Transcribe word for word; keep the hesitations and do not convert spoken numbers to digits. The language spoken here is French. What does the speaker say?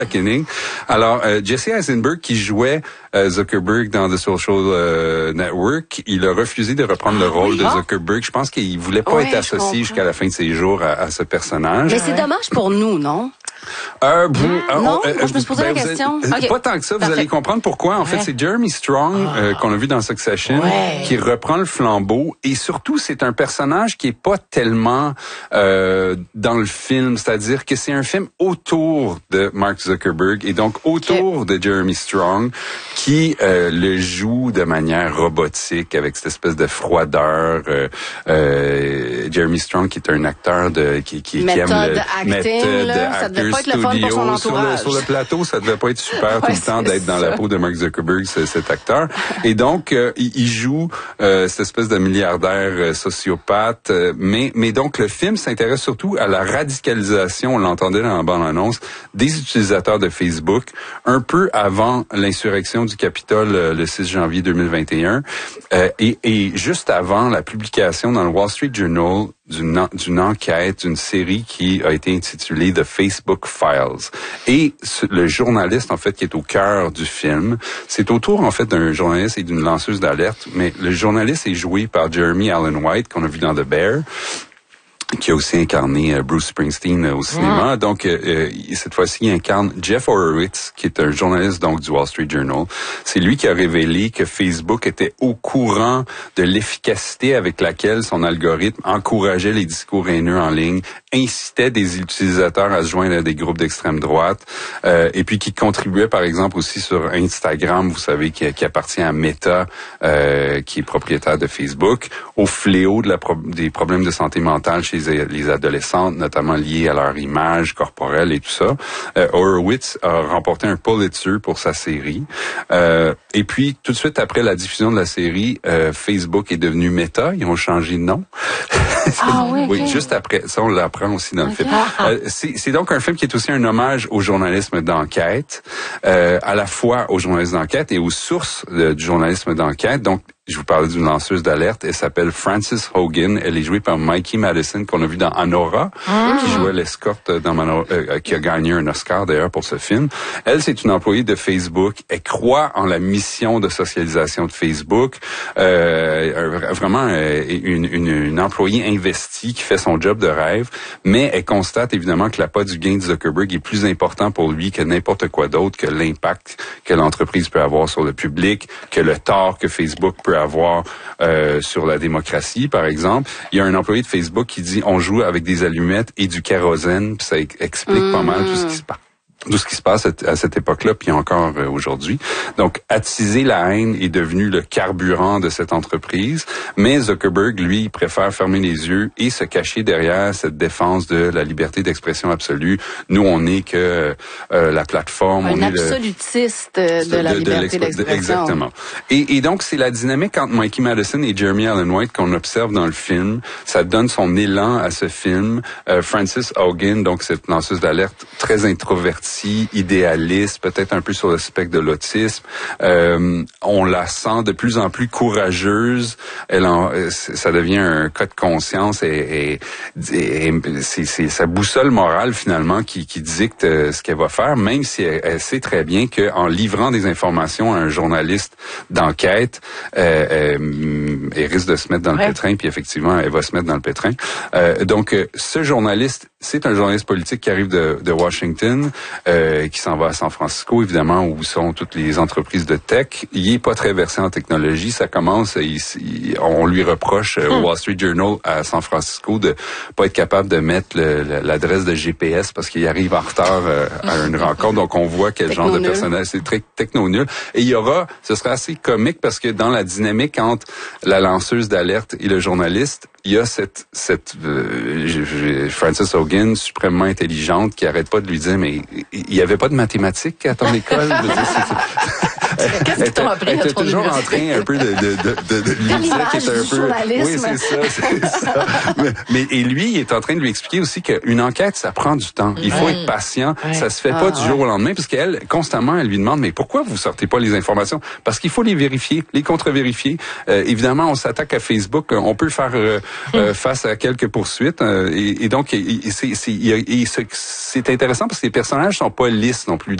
Reckoning. Alors, euh, Jesse Eisenberg, qui jouait euh, Zuckerberg dans The Social euh, Network, il a refusé de reprendre ah, le rôle oui, de Zuckerberg. Je pense qu'il voulait pas ouais, être associé jusqu'à la fin de ses jours à, à ce personnage. Mais c'est dommage pour nous, non? Euh, vous, ah, euh, non, euh, moi je me suis posé ben, la question. Allez, okay. Pas tant que ça, vous Parfait. allez comprendre pourquoi. En ouais. fait, c'est Jeremy Strong ah. euh, qu'on a vu dans Succession ouais. qui reprend le flambeau. Et surtout, c'est un personnage qui est pas tellement euh, dans le film. C'est-à-dire que c'est un film autour de Mark Zuckerberg et donc autour okay. de Jeremy Strong qui euh, le joue de manière robotique avec cette espèce de froideur. Euh, euh, Jeremy Strong qui est un acteur de qui, qui, qui aime le acting, méthode là, ça devait pas être le fun pour son sur le, sur le plateau, ça devait pas être super ouais, tout le temps d'être dans la peau de Mark Zuckerberg, cet acteur. Et donc, euh, il, il joue euh, cette espèce de milliardaire euh, sociopathe. Euh, mais, mais donc, le film s'intéresse surtout à la radicalisation, on l'entendait dans la bande-annonce, des utilisateurs de Facebook, un peu avant l'insurrection du Capitole euh, le six janvier deux mille vingt et un, euh, et, et juste avant la publication dans le Wall Street Journal d'une, d'une enquête, d'une série qui a été intitulée The Facebook Files. Et le journaliste, en fait, qui est au cœur du film, c'est autour, en fait, d'un journaliste et d'une lanceuse d'alerte, mais le journaliste est joué par Jeremy Allen White, qu'on a vu dans The Bear, qui a aussi incarné euh, Bruce Springsteen euh, au cinéma. Mmh. Donc, euh, cette fois-ci, il incarne Jeff Horowitz, qui est un journaliste donc du Wall Street Journal. C'est lui qui a révélé que Facebook était au courant de l'efficacité avec laquelle son algorithme encourageait les discours haineux en ligne, incitait des utilisateurs à se joindre à des groupes d'extrême droite, euh, et puis qui contribuait, par exemple, aussi sur Instagram, vous savez, qui, qui appartient à Meta, euh, qui est propriétaire de Facebook, au fléau de la pro- des problèmes de santé mentale chez les adolescentes, notamment liées à leur image corporelle et tout ça. Euh, Horowitz a remporté un Pulitzer pour sa série. Euh, et puis, tout de suite après la diffusion de la série, euh, Facebook est devenu Meta. Ils ont changé de nom. Ah oui, okay. Oui, juste après. Ça, on l'apprend aussi dans okay. le film. Euh, c'est, c'est donc un film qui est aussi un hommage au journalisme d'enquête, euh, à la fois au journalisme d'enquête et aux sources de, du journalisme d'enquête. Donc, je vous parlais d'une lanceuse d'alerte. Elle s'appelle Frances Hogan. Elle est jouée par Mikey Madison, qu'on a vu dans Anora, mmh. qui jouait l'escorte dans Manora, euh, qui a gagné un Oscar d'ailleurs pour ce film. Elle, c'est une employée de Facebook. Elle croit en la mission de socialisation de Facebook. Euh, vraiment euh, une, une, une employée investie qui fait son job de rêve. Mais elle constate évidemment que l'appât du gain de Zuckerberg est plus important pour lui que n'importe quoi d'autre, que l'impact que l'entreprise peut avoir sur le public, que le tort que Facebook peut avoir euh, sur la démocratie, par exemple. Il y a un employé de Facebook qui dit « on joue avec des allumettes et du kérosène », puis ça explique mmh. pas mal tout ce qui se passe. Tout ce qui se passe à cette époque-là, puis encore euh, aujourd'hui. Donc, attiser la haine est devenu le carburant de cette entreprise, mais Zuckerberg, lui, il préfère fermer les yeux et se cacher derrière cette défense de la liberté d'expression absolue. Nous, on n'est que euh, la plateforme. Un on absolutiste est le, de la de, liberté de d'expression. Exactement. Et, et donc, c'est la dynamique entre Mikey Madison et Jeremy Allen White qu'on observe dans le film. Ça donne son élan à ce film. Euh, Frances Hogan, donc cette lanceuse d'alerte très introvertie, idéaliste, peut-être un peu sur le spectre de l'autisme. Euh, on la sent de plus en plus courageuse. Elle en, ça devient un cas de conscience et, et, et c'est, c'est sa boussole morale finalement qui, qui dicte ce qu'elle va faire, même si elle, elle sait très bien qu'en livrant des informations à un journaliste d'enquête, euh, euh, elle risque de se mettre dans le ouais. pétrin, puis effectivement, elle va se mettre dans le pétrin. Euh, donc, ce journaliste, c'est un journaliste politique qui arrive de, de Washington, Euh, qui s'en va à San Francisco, évidemment, où sont toutes les entreprises de tech. Il est pas très versé en technologie. Ça commence, il, il, on lui reproche euh, au Wall Street Journal à San Francisco de pas être capable de mettre le, l'adresse de G P S parce qu'il arrive en retard euh, à une rencontre. Donc, on voit quel genre de personnage. C'est très techno-nul. Et il y aura, ce sera assez comique parce que dans la dynamique entre la lanceuse d'alerte et le journaliste, il y a cette, cette euh, Frances Hogan, suprêmement intelligente, qui arrête pas de lui dire, mais il y avait pas de mathématiques à ton école? Je veux dire, c'est, c'est... Qu'est-ce qu'ils t'ont appris? Elle était toujours en train un peu de, de, de, de, de lui dire qu'il était un peu... Oui, c'est ça, c'est ça. mais, mais, et lui, il est en train de lui expliquer aussi qu'une enquête, ça prend du temps. Il faut être patient. Ouais. Ça se fait pas ah, du jour ouais. au lendemain, parce qu'elle, constamment, elle lui demande, mais pourquoi vous sortez pas les informations? Parce qu'il faut les vérifier, les contre-vérifier. Euh, évidemment, on s'attaque à Facebook, on peut faire euh, euh, face à quelques poursuites. Euh, et, et donc, c'est, c'est, c'est, c'est intéressant parce que les personnages sont pas lisses non plus.